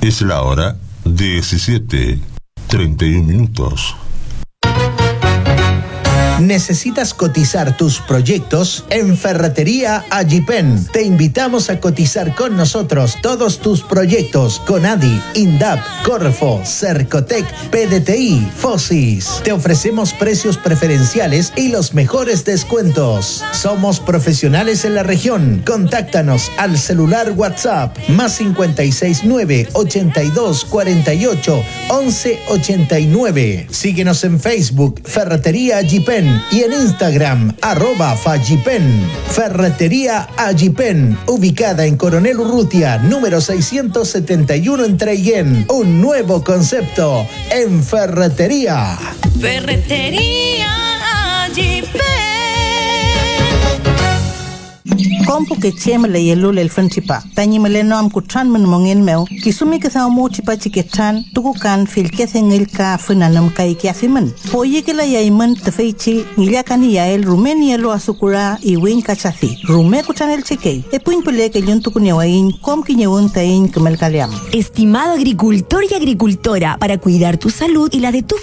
Es la hora 17:31. ¿Necesitas cotizar tus proyectos? En Ferretería Agipen te invitamos a cotizar con nosotros todos tus proyectos con ADI, INDAP, Corfo, Cercotec, PDTI, Fosis. Te ofrecemos precios preferenciales y los mejores descuentos. Somos profesionales en la región. Contáctanos al celular WhatsApp +569 82 48 11 89. Síguenos en Facebook Ferretería Agipen y en Instagram @Fagipen. Ferretería Agipen, ubicada en Coronel Urrutia, número 671 en Treillén. Un nuevo concepto en ferretería. Ferretería Agipen. Kompo ke chemele yelul el fanchipa. Tanyi mele no am kutran men mongin meu. Kisumi ke sa mo chipa chiketan tuku kan fil ke sengil ka funanam kai ke afimen. Poye ke la yaimen tefeichi ngila kan yael Rumenia lo asukura I win kachasi. Rume kutan el chekei. E puin pele ke yun tuku newain kom ki nyewon tain kemel kaliam. Estimado agricultor y agricultora, para cuidar tu salud y la de tu